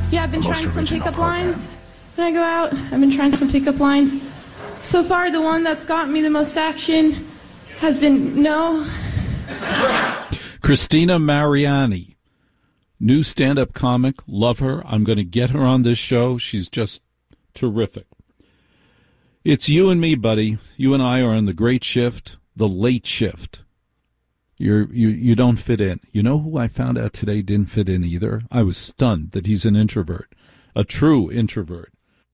Yeah, I've been trying some pickup lines when I go out. I've been trying some pickup lines. So far, the one that's got me the most action has been no. Christina Mariani, new stand-up comic. Love her. I'm going to get her on this show. She's just terrific. It's you and me, buddy. You and I are on the great shift, the late shift. You don't fit in. You know who I found out today didn't fit in either? I was stunned that he's an introvert, a true introvert.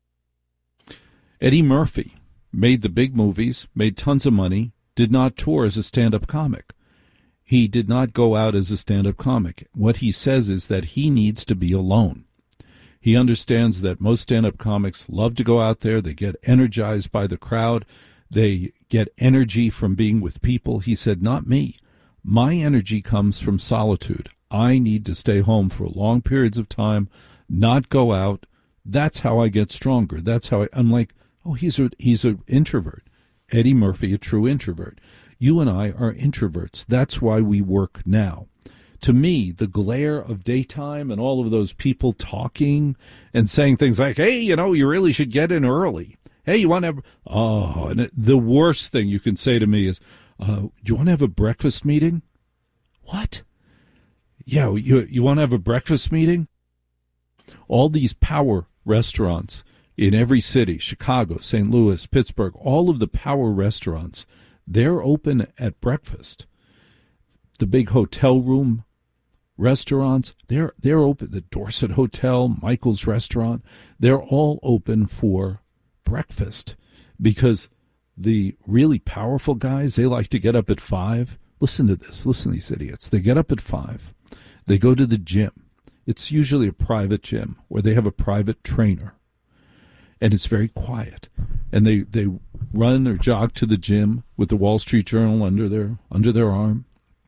Eddie Murphy made the big movies, made tons of money, did not tour as a stand-up comic. He did not go out as a stand-up comic. What he says is that he needs to be alone. He understands that most stand-up comics love to go out there. They get energized by the crowd. They get energy from being with people. He said, not me. My energy comes from solitude. I need to stay home for long periods of time, not go out. That's how I get stronger. That's how I'm like, oh, he's an introvert. Eddie Murphy, a true introvert. You and I are introverts. That's why we work now. To me, the glare of daytime and all of those people talking and saying things like, hey, you really should get in early. Hey, you want to have... Oh, and the worst thing you can say to me is, do you want to have a breakfast meeting? What? Yeah, you want to have a breakfast meeting? All these power restaurants in every city, Chicago, St. Louis, Pittsburgh, all of the power restaurants, they're open at breakfast. The big hotel room restaurants, they're open. The Dorset Hotel, Michael's Restaurant, they're all open for breakfast because the really powerful guys, they like to get up at 5. Listen to this. Listen to these idiots. They get up at 5. They go to the gym. It's usually a private gym where they have a private trainer. And it's very quiet. And they run or jog to the gym with the Wall Street Journal under their arm.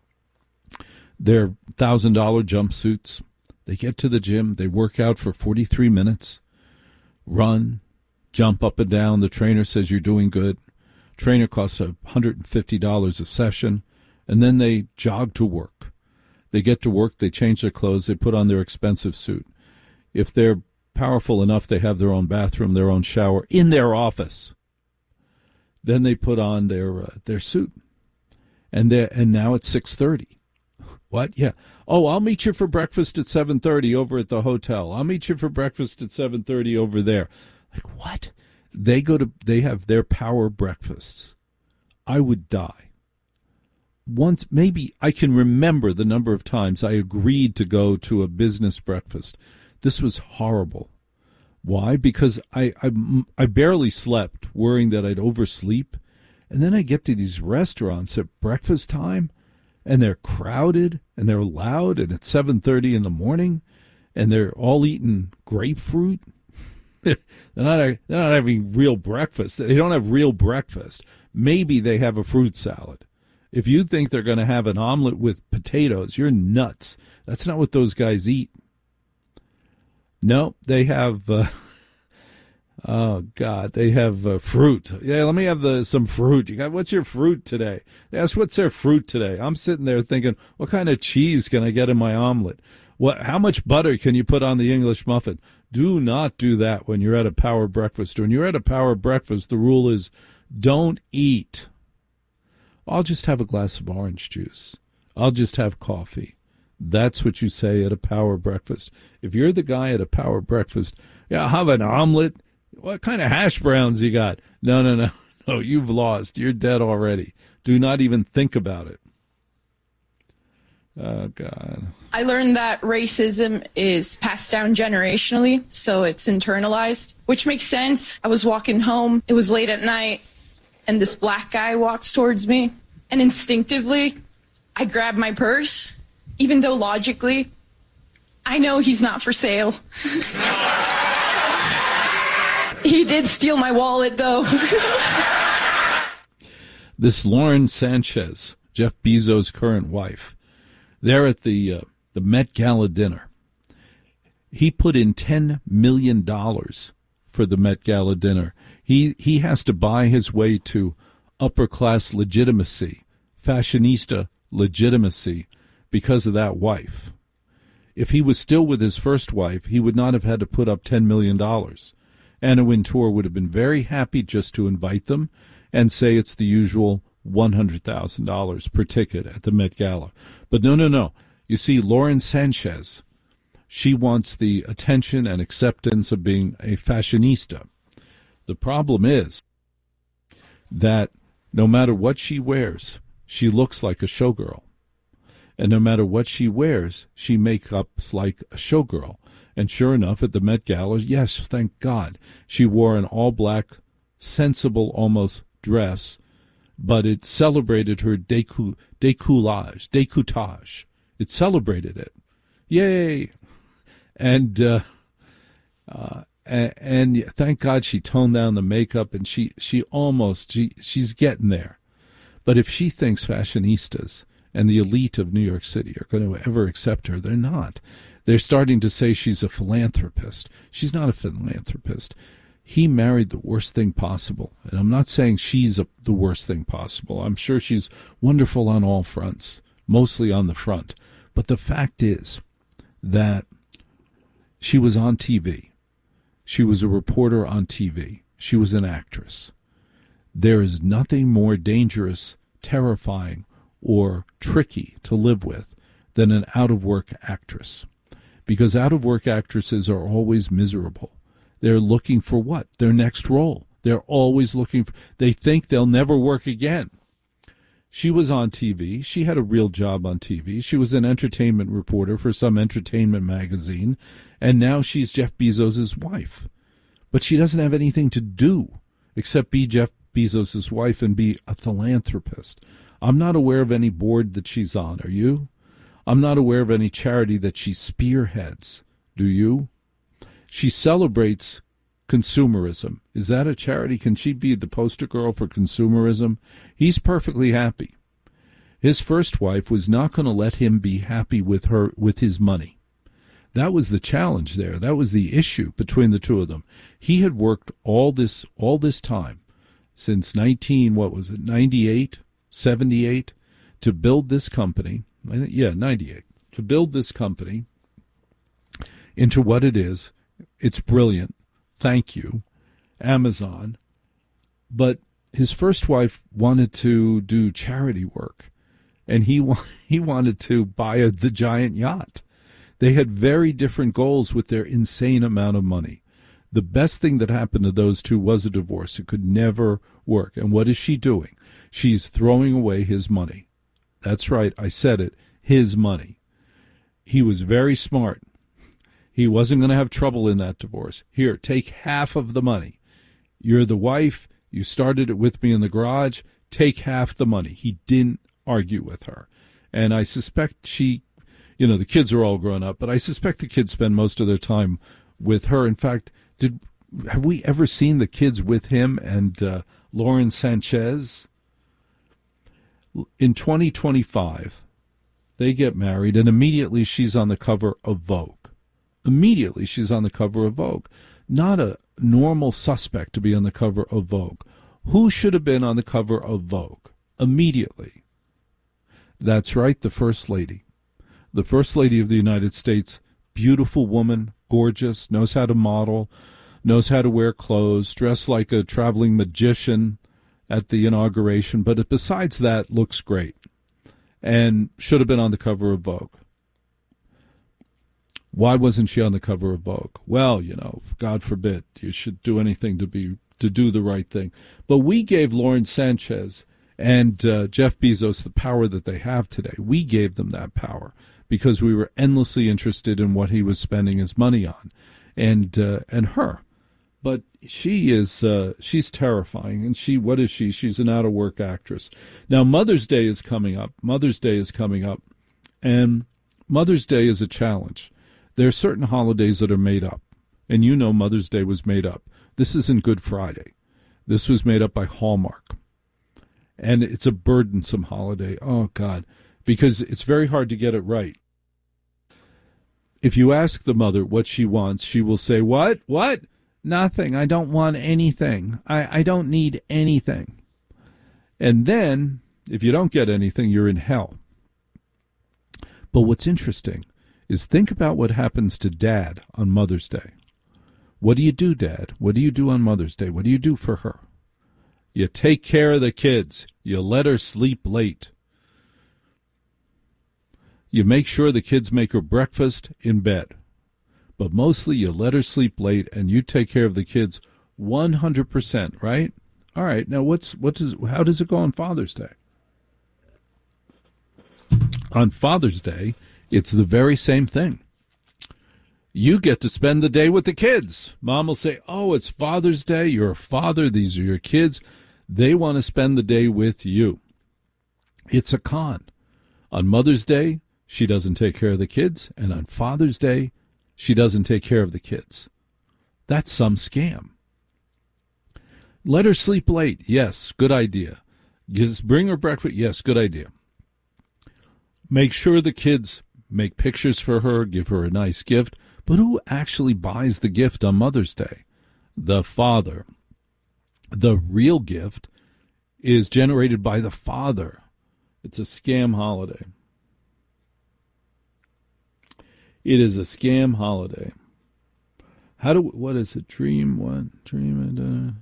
Their $1,000 jumpsuits. They get to the gym. They work out for 43 minutes. Run, jump up and down. The trainer says you're doing good. Trainer costs $150 a session. And then they jog to work. They get to work. They change their clothes. They put on their expensive suit. If they're powerful enough, they have their own bathroom, their own shower in their office. Then they put on their suit. And now it's 6:30. What? Yeah. Oh, I'll meet you for breakfast at 7:30 over at the hotel. I'll meet you for breakfast at 7:30 over there. Like, what? They have their power breakfasts. I would die. Once, maybe I can remember the number of times I agreed to go to a business breakfast. This was horrible. Why? Because I barely slept, worrying that I'd oversleep. And then I get to these restaurants at breakfast time, and they're crowded, and they're loud, and it's 7:30 in the morning, and they're all eating grapefruit. They're not having real breakfast. They don't have real breakfast. Maybe they have a fruit salad. If you think they're going to have an omelet with potatoes, you're nuts. That's not what those guys eat. No, they have, they have fruit. Yeah, let me have some fruit. What's your fruit today? They ask, what's their fruit today? I'm sitting there thinking, what kind of cheese can I get in my omelet? How much butter can you put on the English muffin? Do not do that when you're at a power breakfast. When you're at a power breakfast, the rule is don't eat. I'll just have a glass of orange juice. I'll just have coffee. That's what you say at a power breakfast. If you're the guy at a power breakfast, yeah, I'll have an omelet. What kind of hash browns you got? No, you've lost. You're dead already. Do not even think about it. Oh, God. I learned that racism is passed down generationally, so it's internalized, which makes sense. I was walking home. It was late at night, and this black guy walks towards me, and instinctively, I grab my purse, even though logically, I know he's not for sale. He did steal my wallet, though. This Lauren Sanchez, Jeff Bezos' current wife, they're at the Met Gala dinner. He put in $10 million for the Met Gala dinner. He has to buy his way to upper-class legitimacy, fashionista legitimacy, because of that wife. If he was still with his first wife, he would not have had to put up $10 million. Anna Wintour would have been very happy just to invite them and say it's the usual $100,000 per ticket at the Met Gala. But no. You see, Lauren Sanchez, she wants the attention and acceptance of being a fashionista. The problem is that no matter what she wears, she looks like a showgirl. And no matter what she wears, she makes up like a showgirl. And sure enough, at the Met Gala, yes, thank God, she wore an all-black, sensible almost dress, but it celebrated her décolletage. It celebrated it. Yay! And thank God she toned down the makeup, and she's getting there. But if she thinks fashionistas and the elite of New York City are going to ever accept her, they're not. They're starting to say she's a philanthropist. She's not a philanthropist. He married the worst thing possible. And I'm not saying she's the worst thing possible. I'm sure she's wonderful on all fronts, mostly on the front. But the fact is that she was on TV. She was a reporter on TV. She was an actress. There is nothing more dangerous, terrifying, or tricky to live with than an out-of-work actress. Because out-of-work actresses are always miserable. They're looking for what? Their next role. They're always looking for... They think they'll never work again. She was on TV. She had a real job on TV. She was an entertainment reporter for some entertainment magazine, and now she's Jeff Bezos' wife. But she doesn't have anything to do except be Jeff Bezos' wife and be a philanthropist. I'm not aware of any board that she's on. Are you? I'm not aware of any charity that she spearheads. Do you? She celebrates consumerism. Is that a charity? Can she be the poster girl for consumerism? He's perfectly happy. His first wife was not going to let him be happy with her, with his money. That was the challenge there. That was the issue between the two of them. He had worked all this time, since 98, 78, to build this company. 98. To build this company into what it is. It's brilliant. Thank you, Amazon. But his first wife wanted to do charity work, and he wanted to buy the giant yacht. They had very different goals with their insane amount of money. The best thing that happened to those two was a divorce. It could never work. And what is she doing? She's throwing away his money. That's right, I said it, his money. He was very smart. He wasn't going to have trouble in that divorce. Here, take half of the money. You're the wife. You started it with me in the garage. Take half the money. He didn't argue with her. And I suspect the kids are all grown up, but I suspect the kids spend most of their time with her. In fact, have we ever seen the kids with him and Lauren Sanchez? In 2025, they get married, and immediately she's on the cover of Vogue. Immediately she's on the cover of Vogue. Not a normal suspect to be on the cover of Vogue. Who should have been on the cover of Vogue? Immediately. That's right, the First Lady. The First Lady of the United States, beautiful woman, gorgeous, knows how to model, knows how to wear clothes, dressed like a traveling magician at the inauguration, but besides that, looks great and should have been on the cover of Vogue. Why wasn't she on the cover of Vogue? Well, God forbid, you should do anything to do the right thing. But we gave Lauren Sanchez and Jeff Bezos the power that they have today. We gave them that power because we were endlessly interested in what he was spending his money on, and her. But she's terrifying, and what is she? She's an out-of-work actress. Now, Mother's Day is coming up. And Mother's Day is a challenge. There are certain holidays that are made up, and Mother's Day was made up. This isn't Good Friday. This was made up by Hallmark. And it's a burdensome holiday. Oh, God, because it's very hard to get it right. If you ask the mother what she wants, she will say, What? Nothing. I don't want anything. I don't need anything. And then, if you don't get anything, you're in hell. But what's interesting is think about what happens to Dad on Mother's Day. What do you do, Dad? What do you do on Mother's Day? What do you do for her? You take care of the kids. You let her sleep late. You make sure the kids make her breakfast in bed. But mostly you let her sleep late and you take care of the kids 100%, right? All right, now how does it go on Father's Day? On Father's Day, it's the very same thing. You get to spend the day with the kids. Mom will say, oh, it's Father's Day. You're a father. These are your kids. They want to spend the day with you. It's a con. On Mother's Day, she doesn't take care of the kids. And on Father's Day, she doesn't take care of the kids. That's some scam. Let her sleep late. Yes, good idea. Just bring her breakfast. Yes, good idea. Make sure the kids make pictures for her, give her a nice gift. But who actually buys the gift on Mother's Day? The father. The real gift is generated by the father. It's a scam holiday. It is a scam holiday. What is it? Dream what? Dream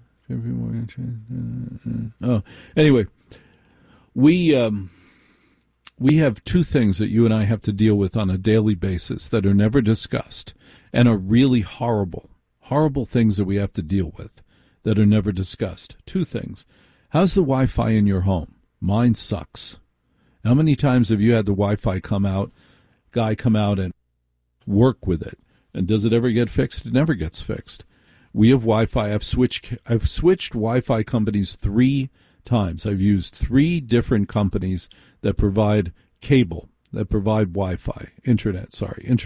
and anyway, we have two things that you and I have to deal with on a daily basis that are never discussed and are really horrible things that we have to deal with that are never discussed. Two things. How's the Wi-Fi in your home? Mine sucks. How many times have you had the Wi-Fi guy come out and work with it? And does it ever get fixed? It never gets fixed. We have Wi-Fi. I've switched Wi-Fi companies 3 times. I've used 3 different companies that provide cable, that provide Wi-Fi, internet.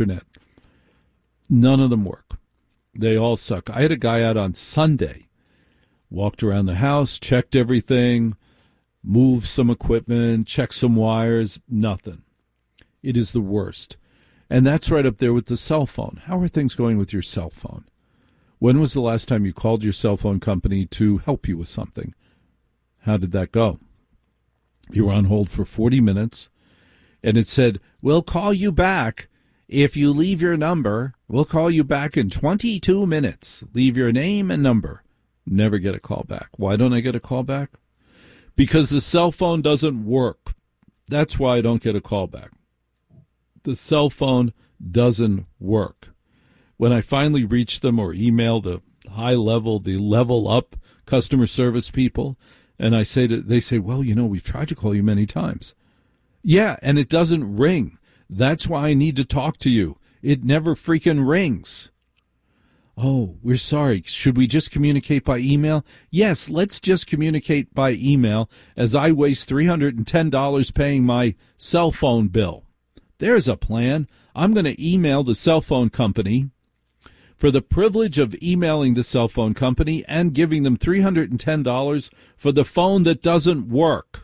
None of them work. They all suck. I had a guy out on Sunday, walked around the house, checked everything, moved some equipment, checked some wires, nothing. It is the worst. And that's right up there with the cell phone. How are things going with your cell phone? When was the last time you called your cell phone company to help you with something? How did that go? You were on hold for 40 minutes, and it said, we'll call you back. If you leave your number, we'll call you back in 22 minutes. Leave your name and number. Never get a call back. Why don't I get a call back? Because the cell phone doesn't work. That's why I don't get a call back. The cell phone doesn't work. When I finally reach them or email the level up customer service people, and they say, well, we've tried to call you many times. Yeah, and it doesn't ring. That's why I need to talk to you. It never freaking rings. Oh, we're sorry. Should we just communicate by email? Yes, let's just communicate by email as I waste $310 paying my cell phone bill. There's a plan. I'm going to email the cell phone company for the privilege of emailing the cell phone company and giving them $310 for the phone that doesn't work.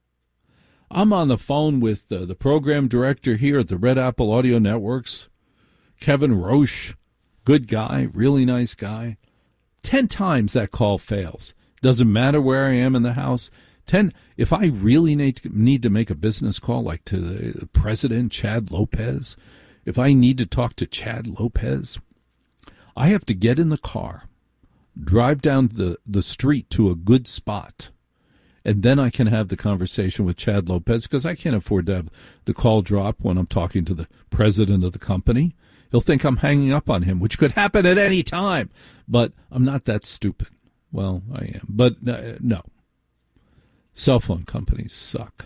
I'm on the phone with the program director here at the Red Apple Audio Networks, Kevin Roche. Good guy, really nice guy. 10 times that call fails. Doesn't matter where I am in the house. If I really need to make a business call, like to the president, Chad Lopez, if I need to talk to Chad Lopez, I have to get in the car, drive down the street to a good spot, and then I can have the conversation with Chad Lopez, because I can't afford to have the call drop when I'm talking to the president of the company. He'll think I'm hanging up on him, which could happen at any time. But I'm not that stupid. Well, I am. But no. Cell phone companies suck.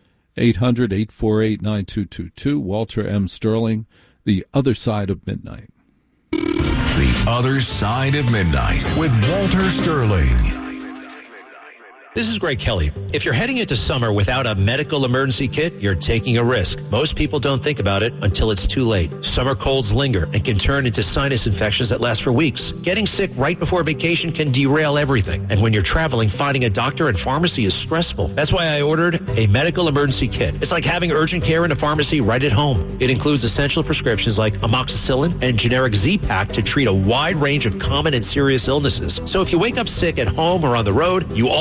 800-848-9222. Walter M. Sterling, The Other Side of Midnight. The Other Side of Midnight with Walter Sterling. This is Greg Kelly. If you're heading into summer without a medical emergency kit, you're taking a risk. Most people don't think about it until it's too late. Summer colds linger and can turn into sinus infections that last for weeks. Getting sick right before vacation can derail everything. And when you're traveling, finding a doctor and pharmacy is stressful. That's why I ordered a medical emergency kit. It's like having urgent care in a pharmacy right at home. It includes essential prescriptions like amoxicillin and generic Z-Pak to treat a wide range of common and serious illnesses. So if you wake up sick at home or on the road, you already have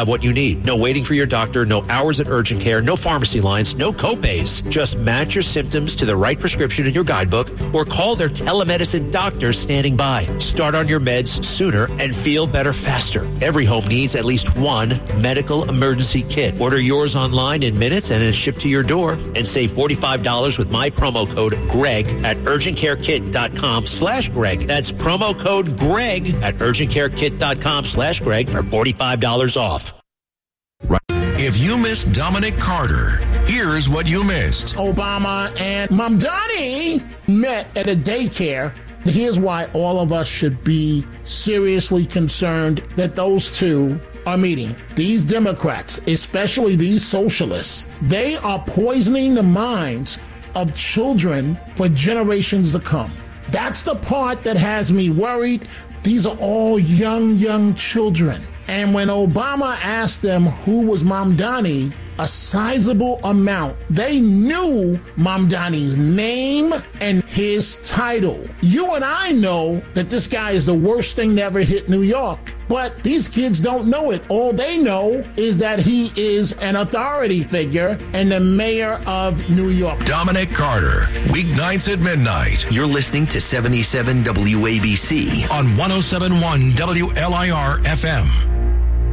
have what you need. No waiting for your doctor, no hours at urgent care, no pharmacy lines, no copays. Just match your symptoms to the right prescription in your guidebook or call their telemedicine doctor standing by. Start on your meds sooner and feel better faster. Every home needs at least one medical emergency kit. Order yours online in minutes and it's shipped to your door, and save $45 with my promo code GREG at urgentcarekit.com/Greg. That's promo code GREG at urgentcarekit.com/Greg for $45 off. If you missed Dominic Carter, here's what you missed. Obama and Mamdani met at a daycare. Here's why all of us should be seriously concerned that those two are meeting. These Democrats, especially these socialists, they are poisoning the minds of children for generations to come. That's the part that has me worried. These are all young children. And when Obama asked them who was Mamdani, a sizable amount, they knew Mamdani's name and his title. You and I know that this guy is the worst thing to ever hit New York, but these kids don't know it. All they know is that he is an authority figure and the mayor of New York. Dominic Carter, weeknights at midnight. You're listening to 77 WABC On 107.1 WLIR FM.